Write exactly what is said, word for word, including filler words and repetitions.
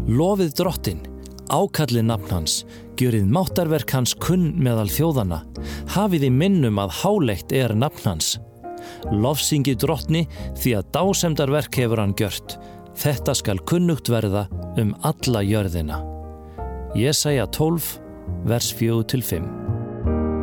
Lofið Drottinn, ákallið nafn hans, gjörið máttarverk hans kunn meðal þjóðanna, hafið í minnum að háleitt er nafn hans. Lofsyngið Drottni því að dásemdarverk hefur hann gjört, þetta skal kunnugt verða um alla jörðina. Jesaja tólf, vers fjögur til fimm.